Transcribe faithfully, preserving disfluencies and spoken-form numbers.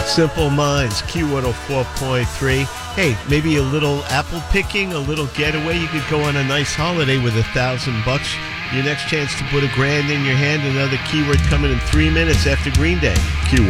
Simple Minds, Q one oh four point three. Hey, maybe a little apple picking, a little getaway. You could go on a nice holiday with a thousand bucks. Your next chance to put a grand in your hand. Another keyword coming in three minutes after Green Day. Q